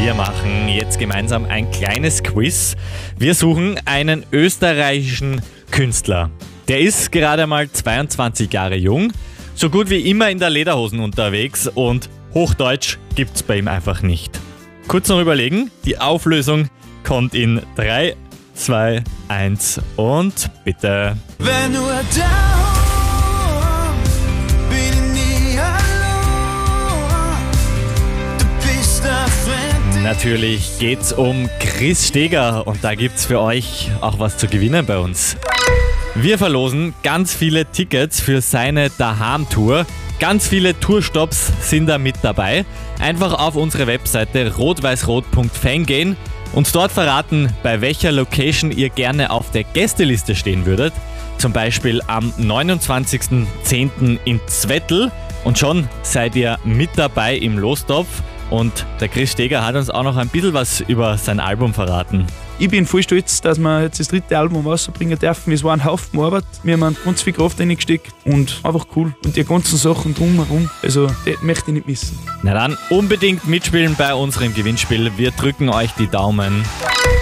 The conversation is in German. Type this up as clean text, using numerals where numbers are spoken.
Wir machen jetzt gemeinsam ein kleines Quiz. Wir suchen einen österreichischen Künstler. Der ist gerade mal 22 Jahre jung, so gut wie immer in der Lederhosen unterwegs und Hochdeutsch gibt's bei ihm einfach nicht. Kurz noch überlegen, die Auflösung kommt in 3, 2, 1 und bitte. Wenn du da bin ich nie allein. Du bist der Fremde. Natürlich geht's um Chris Steger und da gibt's für euch auch was zu gewinnen bei uns. Wir verlosen ganz viele Tickets für seine Daham-Tour. Ganz viele Tourstops sind da mit dabei. Einfach auf unsere Webseite rot-weiß-rot.fan gehen und dort verraten, bei welcher Location ihr gerne auf der Gästeliste stehen würdet. Zum Beispiel am 29.10. in Zwettl. Und schon seid ihr mit dabei im Lostopf. Und der Chris Steger hat uns auch noch ein bisschen was über sein Album verraten. Ich bin voll stolz, dass wir jetzt das 3. Album rausbringen dürfen. Es war ein Haufen Arbeit. Wir haben ganz viel Kraft reingesteckt und einfach cool. Und die ganzen Sachen drumherum, also die möchte ich nicht missen. Na dann, unbedingt mitspielen bei unserem Gewinnspiel. Wir drücken euch die Daumen.